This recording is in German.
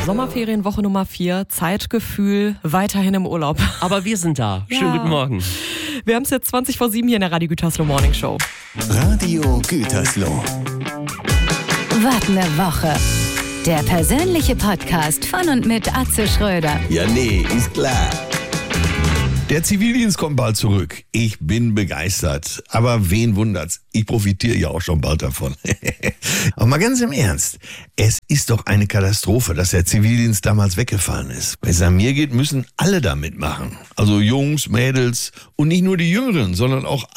Sommerferienwoche Nummer 4, Zeitgefühl, weiterhin im Urlaub. Aber wir sind da. Schönen guten Morgen. Wir haben es jetzt 20 vor 7 hier in der Radio Gütersloh Morning Show. Radio Gütersloh. Was eine Woche. Der persönliche Podcast von und mit Atze Schröder. Ja, nee, ist klar. Der Zivildienst kommt bald zurück. Ich bin begeistert. Aber wen wundert's? Ich profitiere ja auch schon bald davon. Aber mal ganz im Ernst. Es ist doch eine Katastrophe, dass der Zivildienst damals weggefallen ist. Wenn es an mir geht, müssen alle da mitmachen. Also Jungs, Mädels und nicht nur die Jüngeren, sondern auch